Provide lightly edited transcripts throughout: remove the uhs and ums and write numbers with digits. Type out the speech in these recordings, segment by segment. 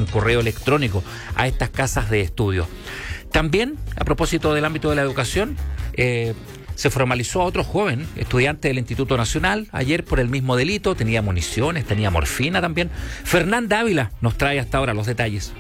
correo electrónico a estas casas de estudio. También, a propósito del ámbito de la educación, se formalizó a otro joven, estudiante del Instituto Nacional, ayer por el mismo delito. Tenía municiones, tenía morfina también. Fernanda Ávila nos trae hasta ahora los detalles.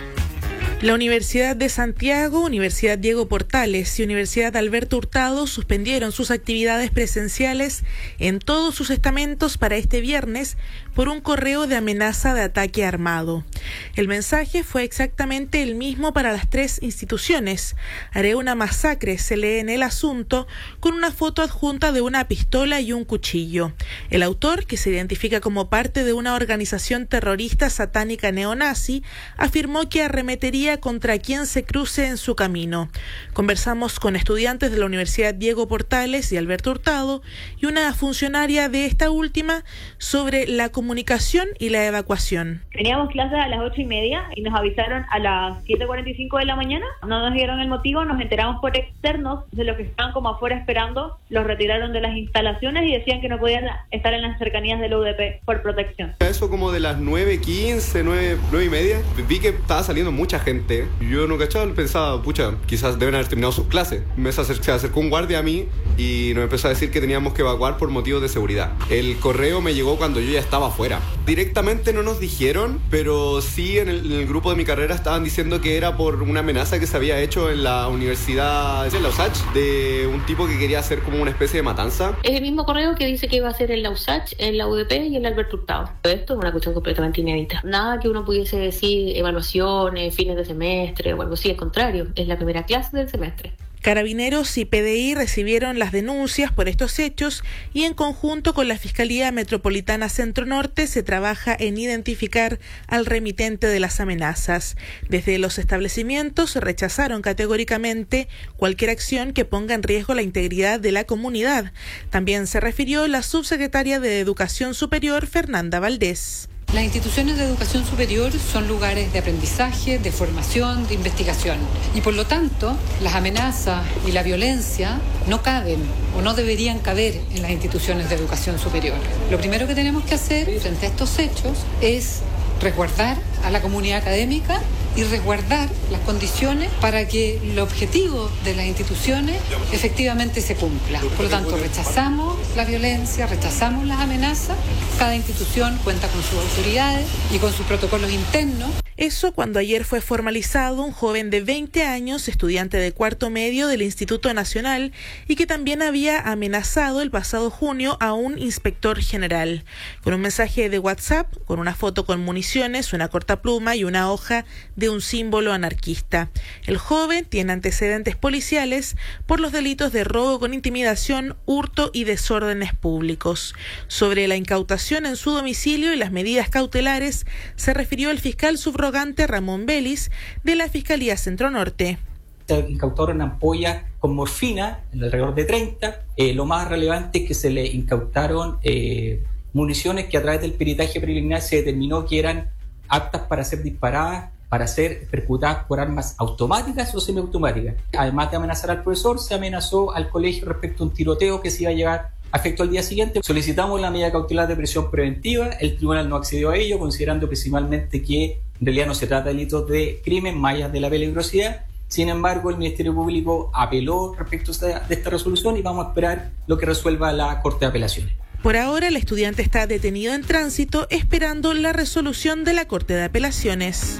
La Universidad de Santiago, Universidad Diego Portales y Universidad Alberto Hurtado suspendieron sus actividades presenciales en todos sus estamentos para este viernes por un correo de amenaza de ataque armado. El mensaje fue exactamente el mismo para las tres instituciones. Haré una masacre, se lee en el asunto, con una foto adjunta de una pistola y un cuchillo. El autor, que se identifica como parte de una organización terrorista satánica neonazi, afirmó que arremetería contra quien se cruce en su camino. Conversamos con estudiantes de la Universidad Diego Portales y Alberto Hurtado y una funcionaria de esta última sobre la comunicación y la evacuación. Teníamos clases a las 8:30 y nos avisaron a las 7:45 de la mañana. No nos dieron el motivo, nos enteramos por externos de los que estaban como afuera esperando. Los retiraron de las instalaciones y decían que no podían estar en las cercanías del UDP por protección. Eso como de las 9:15, 9:30, vi que estaba saliendo mucha gente. Yo no cachaba, pensaba, pucha, quizás deben haber terminado sus clases. Se acercó un guardia a mí y nos empezó a decir que teníamos que evacuar por motivos de seguridad. El correo me llegó cuando yo ya estaba afuera. Directamente no nos dijeron, pero sí en el grupo de mi carrera estaban diciendo que era por una amenaza que se había hecho en la universidad de la USACH, de un tipo que quería hacer como una especie de matanza. Es el mismo correo que dice que iba a ser en la USACH, en la UDP y en el Alberto Hurtado. Esto es una cuestión completamente inédita. Nada que uno pudiese decir evaluaciones, fines de semestre o algo así, al contrario, es la primera clase del semestre. Carabineros y PDI recibieron las denuncias por estos hechos y en conjunto con la Fiscalía Metropolitana Centro Norte se trabaja en identificar al remitente de las amenazas. Desde los establecimientos rechazaron categóricamente cualquier acción que ponga en riesgo la integridad de la comunidad. También se refirió la subsecretaria de Educación Superior, Fernanda Valdés. Las instituciones de educación superior son lugares de aprendizaje, de formación, de investigación. Y por lo tanto, las amenazas y la violencia no caben o no deberían caber en las instituciones de educación superior. Lo primero que tenemos que hacer frente a estos hechos es resguardar a la comunidad académica y resguardar las condiciones para que el objetivo de las instituciones efectivamente se cumpla. Por lo tanto, rechazamos la violencia, rechazamos las amenazas. Cada institución cuenta con sus autoridades y con sus protocolos internos. Eso cuando ayer fue formalizado un joven de 20 años, estudiante de cuarto medio del Instituto Nacional y que también había amenazado el pasado junio a un inspector general. Con un mensaje de WhatsApp, con una foto con municiones, una cortapluma y una hoja de un símbolo anarquista. El joven tiene antecedentes policiales por los delitos de robo con intimidación, hurto y desórdenes públicos. Sobre la incautación en su domicilio y las medidas cautelares se refirió el fiscal subrogante Ramón Vélez de la Fiscalía Centro Norte. Se incautaron ampollas con morfina, alrededor de 30. Lo más relevante es que se le incautaron municiones que a través del peritaje preliminar se determinó que eran aptas para ser disparadas, para ser percutadas por armas automáticas o semiautomáticas. Además de amenazar al profesor, se amenazó al colegio respecto a un tiroteo que se iba a llevar a efecto al día siguiente. Solicitamos la medida cautelar de prisión preventiva, el tribunal no accedió a ello, considerando principalmente que en realidad no se trata de delitos de crimen, más allá de la peligrosidad. Sin embargo, el Ministerio Público apeló respecto de esta resolución y vamos a esperar lo que resuelva la Corte de Apelaciones. Por ahora, el estudiante está detenido en tránsito esperando la resolución de la Corte de Apelaciones.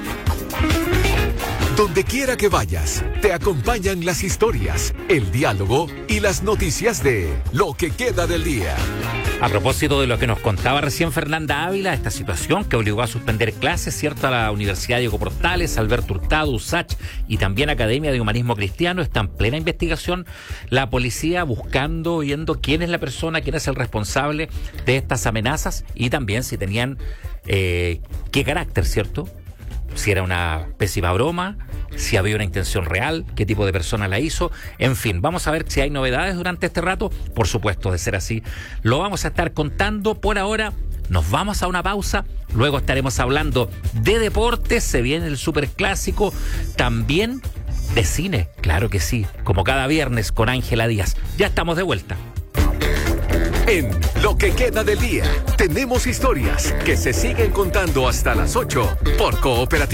Donde quiera que vayas, te acompañan las historias, el diálogo y las noticias de Lo que queda del día. A propósito de lo que nos contaba recién Fernanda Ávila, esta situación que obligó a suspender clases, ¿cierto?, a la Universidad Diego Portales, Alberto Hurtado, USACH y también Academia de Humanismo Cristiano, está en plena investigación. La policía buscando, viendo quién es la persona, quién es el responsable de estas amenazas y también si tenían qué carácter, ¿cierto? Si era una pésima broma, si había una intención real, qué tipo de persona la hizo. En fin, vamos a ver si hay novedades durante este rato. Por supuesto, de ser así, lo vamos a estar contando. Por ahora, nos vamos a una pausa. Luego estaremos hablando de deportes. Se viene el superclásico. También de cine, claro que sí. Como cada viernes con Ángela Díaz. Ya estamos de vuelta. En Lo que queda del día, tenemos historias que se siguen contando hasta las 8 por Cooperativa.